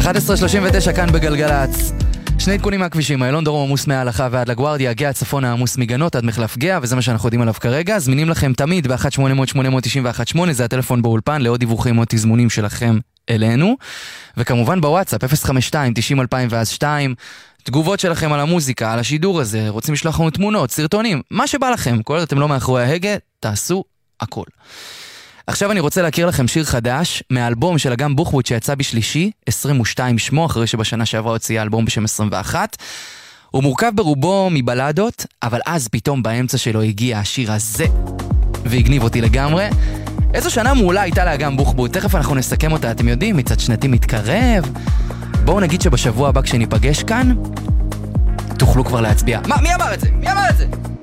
11:39 כאן בגלגלץ. שני עדכונים מהכבישים, איילון דרום עמוס מההלכה ועד לגוארדיה, גאה צפון העמוס מגנות עד מחלף גאה, וזה מה שאנחנו יודעים עליו כרגע. זמינים לכם תמיד ב-1-800-891-8, זה הטלפון באולפן לעוד דיווחים או תזמונים שלכם אלינו. וכמובן בוואטסאפ 052-90-2002, תגובות שלכם על המוזיקה, על השידור הזה, רוצים לשלוח לנו תמונות, סרטונים, מה שבא לכם. כל עוד אתם לא מאחורי ההגה, תעשו הכל. עכשיו אני רוצה להכיר לכם שיר חדש מהאלבום של אגם בוחבוט שיצא בשלישי, 22 שמו, אחרי שבשנה שעברה הוציאה אלבום בשם 21. הוא מורכב ברובו מבלדות, אבל אז פתאום באמצע שלו הגיע השיר הזה, והגניב אותי לגמרי. איזו שנה מעולה הייתה לאגם בוחבוט, תכף אנחנו נסכם אותה, אתם יודעים, מצד שנתי מתקרב. בואו נגיד שבשבוע הבא כשניפגש כאן, תוכלו כבר להצביע. מה? מי אמר את זה? מי אמר את זה?